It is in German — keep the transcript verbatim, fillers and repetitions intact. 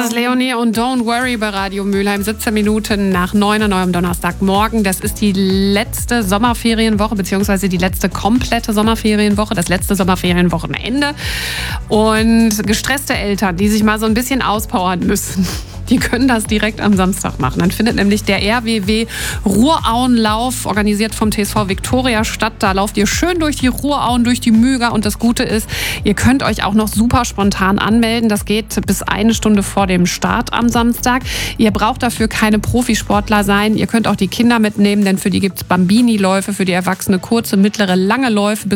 ist Leonie und Don't Worry bei Radio Mülheim. siebzehn Minuten nach neun an eurem Donnerstagmorgen. Das ist die letzte Sommerferienwoche, beziehungsweise die letzte komplette Sommerferienwoche, das letzte Sommerferienwochenende. Und gestresste Eltern, die sich mal so ein bisschen auspowern müssen, die können das direkt am Samstag machen. Dann findet nämlich der R W W Ruhrauenlauf, organisiert vom T S V Viktoria statt. Da lauft ihr schön durch die Ruhrauen, durch die Müga. Und das Gute ist, ihr könnt euch auch noch super spontan anmelden. Das geht bis eine Stunde vor dem Start am Samstag. Ihr braucht dafür keine Profisportler sein. Ihr könnt auch die Kinder mitnehmen, denn für die gibt es Bambini-Läufe, für die Erwachsene kurze, mittlere, lange Läufe.